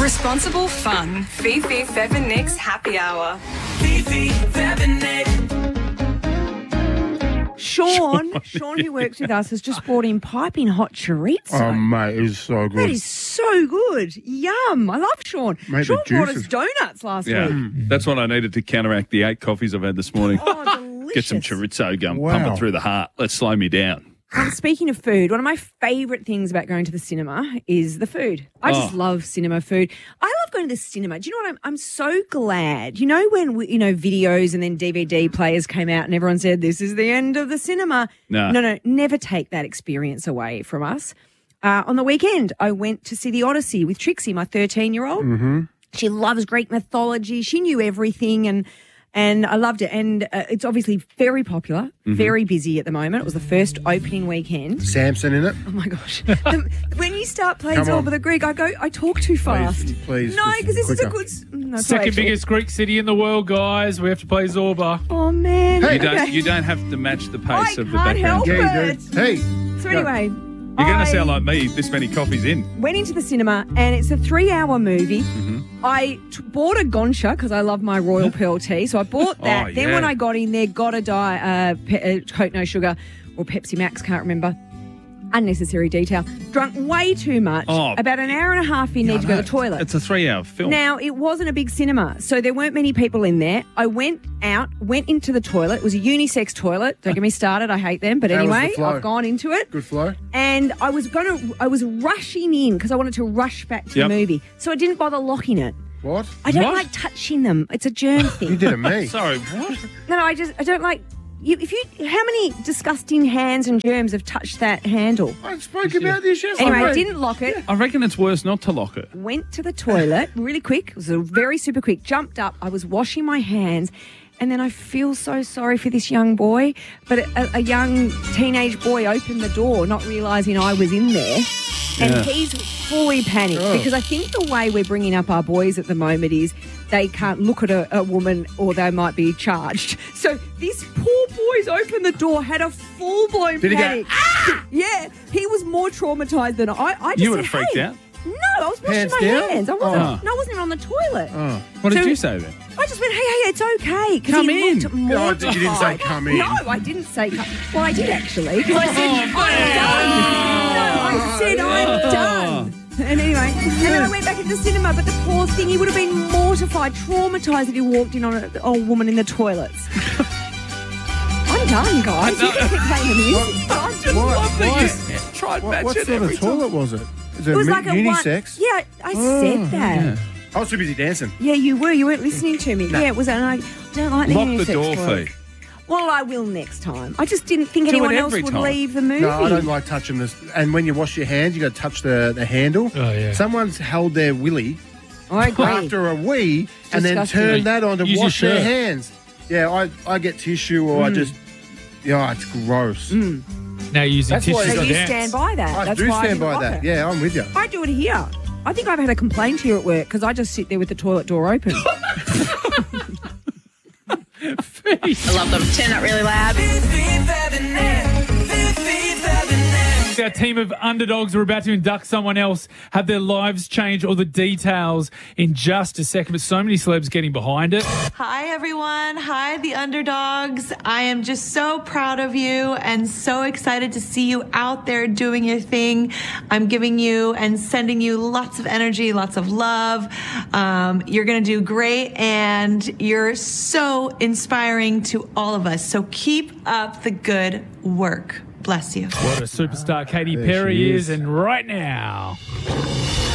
Responsible fun. Fifi, Fev and Nick's Happy Hour. Fifi, Fev and Nick. Sean, who works with us, has just brought in piping hot chorizo. Oh, mate, it is so good. That is so good. Yum. I love Sean. Mate, Sean the brought us juices. donuts last Yeah, week. that's what I needed to counteract the 8 coffees I've had this morning. Oh, delicious. Get some chorizo going, Wow. pump it through the heart. Let's slow me down. Speaking of food, one of my favourite things about going to the cinema is the food. I just love cinema food. I love going to the cinema. Do you know what? I'm so glad. You know when videos and then DVD players came out and everyone said this is the end of the cinema. No, never take that experience away from us. On the weekend, I went to see The Odyssey with Trixie, my 13-year-old. Mm-hmm. She loves Greek mythology. She knew everything and I loved it. And it's obviously very popular, very busy at the moment. It was the first opening weekend. Samson in it. Oh, my gosh. When you start playing Come on. Zorba the Greek, I talk too fast. Please. No, because this is a quicker. good... No, sorry, Second actually. biggest Greek city in the world, guys. We have to play Zorba. Oh, man. Hey. You don't have to match the pace I of the can't background. help Yeah, it. you do. Hey. So anyway... You're going I to sound like me this many coffees in. went into the cinema and it's a 3-hour movie. I bought a Gonsha because I love my Royal Pearl tea. So I bought that. Oh, Then yeah. when I got in there, got a Coke No Sugar or Pepsi Max, can't remember. Unnecessary detail. Drunk way too much. Oh. About an hour and a half in, need to go to the toilet. It's a 3-hour film. Now, it wasn't a big cinema, so there weren't many people in there. I went into the toilet. It was a unisex toilet. Don't get me started. I hate them. But How was the anyway, flow? I've gone into it. Good flow. And I was rushing in because I wanted to rush back to Yep. the movie. So I didn't bother locking it. What? I don't What? like touching them. It's a germ thing. You did it me. Sorry, what? No, I don't like... how many disgusting hands and germs have touched that handle? I spoke about this yesterday. Anyway, I didn't lock it. I reckon it's worse not to lock it. Went to the toilet really quick. It was a very super quick. Jumped up. I was washing my hands. And then I feel so sorry for this young boy. But a young teenage boy opened the door, not realising I was in there. And Yeah. he's fully panicked because I think the way we're bringing up our boys at the moment is they can't look at a woman or they might be charged. So this poor boy's opened the door, had a full-blown Did he go, panic. Yeah, he was more traumatised than I just You would have said, freaked "Hey." out. No, I was washing Hands my down? hands. I wasn't even on the toilet. What did So- you say then? I just went, hey, it's okay. 'Cause Come he in. looked No, mortified. you didn't say come in. No, I didn't say come. Well, I did actually. 'Cause I said, I'm done. No, I said, I'm done. And anyway, and then I went back into the cinema, but the poor thing, he would have been mortified, traumatised if he walked in on an old woman in the toilets. I'm done, guys. You can keep playing the music. I'm just What? Tried What sort of toilet was it? Is it, It was like a unisex? Yeah, I said that. I was too busy dancing. Yeah, you were. You weren't listening to me. Yeah, it was. And I don't like the Lock the unisex door, toilet. Fee. Well, I will next time. I just didn't think Do it anyone else every would time. leave the movie. No, I don't like touching this. And when you wash your hands, you got to touch the handle. Oh, yeah. Someone's held their willy I agree. after a wee and then disgusting. turned that on to Use your wash their shirt. hands. Yeah, I get tissue or I just... Yeah, it's gross. Now using That's why tissues So to you dance. stand by that. I That's do why I stand didn't by lock that. it. Yeah, I'm with you. I do it here. I think I've had a complaint here at work because I just sit there with the toilet door open. I love them. Turn that really loud. Fifi, Fev and Nick. Fifi, Fev and Nick. Our team of underdogs are about to induct someone else, have their lives change, all the details in just a second. But so many celebs getting behind it. Hi, everyone. Hi, the underdogs. I am just so proud of you and so excited to see you out there doing your thing. I'm giving you and sending you lots of energy, lots of love. You're going to do great, and you're so inspiring to all of us. So keep up the good work. Bless you. What a superstar Katy There Perry she is. is. And right now,